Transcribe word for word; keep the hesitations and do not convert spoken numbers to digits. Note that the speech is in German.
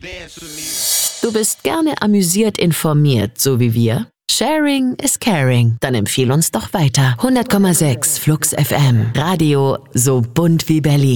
Du bist gerne amüsiert informiert, so wie wir? Sharing is caring. Dann empfehl uns doch weiter. hundert Komma sechs Flux F M. Radio so bunt wie Berlin.